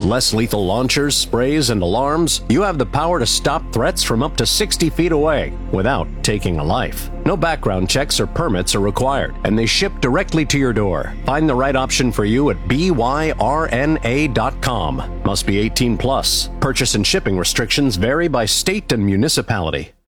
less lethal launchers, sprays, and alarms, you have the power to stop threats from up to 60 feet away without taking a life. No background checks or permits are required, and they ship directly to your door. Find the right option for you at byrna.com. Must be 18 plus. Purchase and shipping restrictions vary by state and municipality.